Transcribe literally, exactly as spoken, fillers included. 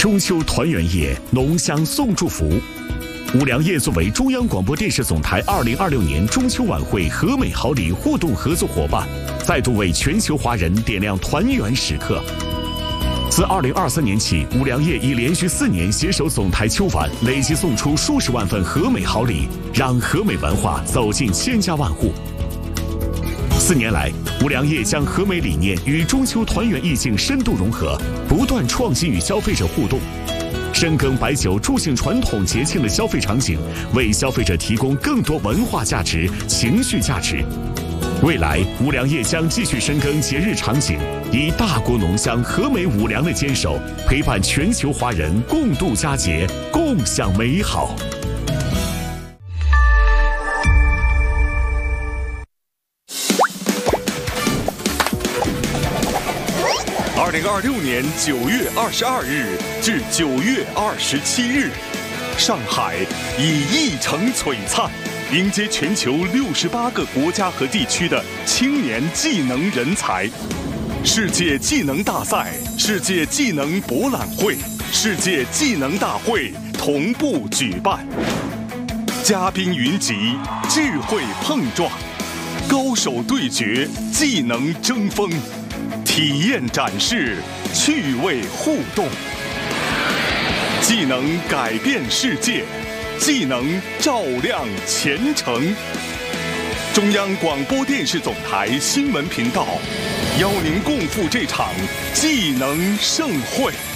中秋团圆夜，浓香送祝福。五粮液作为中央广播电视总台二零二六年中秋晚会和美好礼互动合作伙伴，再度为全球华人点亮团圆时刻。自二零二三年起，五粮液已连续四年携手总台秋晚，累计送出数十万份和美好礼，让和美文化走进千家万户。四年来，五粮液将和美理念与中秋团圆意境深度融合，不断创新与消费者互动，深耕白酒助兴传统节庆的消费场景，为消费者提供更多文化价值、情绪价值。未来，五粮液将继续深耕节日场景，以大国浓香、和美五粮的坚守，陪伴全球华人共度佳节，共享美好。 二零二六年九月二十二日至九月二十七日，上海以一城璀璨，迎接全球六十八个国家和地区的青年技能人才。世界技能大赛、世界技能博览会、世界技能大会同步举办，嘉宾云集，智慧碰撞，高手对决，技能争锋。体验展示，趣味互动，技能改变世界，技能照亮前程。中央广播电视总台新闻频道邀您共赴这场技能盛会。